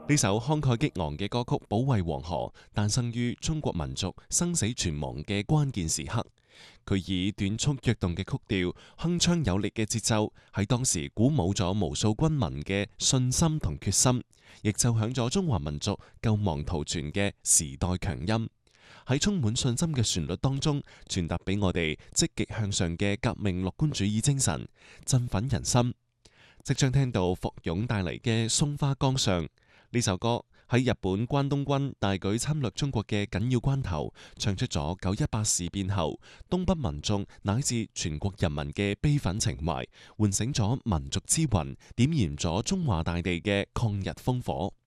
呢首慷慨激昂嘅歌曲《保衛黃河》誕生於中國民族生死存亡嘅關鍵時刻。佢以短促躍動嘅曲調、鏗鏘有力嘅節奏，喺當時鼓舞咗無數軍民嘅信心同決心，亦奏響咗中華民族救亡圖存嘅時代強音。喺充滿信心嘅旋律當中，傳達俾我哋積極向上嘅革命樂觀主義精神，振奮人心。即將聽到霍勇帶嚟嘅《松花江上》呢首歌，喺日本關東軍大舉侵略中國嘅緊要關頭，唱出咗9·18事變後東北民眾乃至全國人民嘅悲憤情懷，喚醒咗民族之魂，點燃咗中華大地嘅抗日烽火。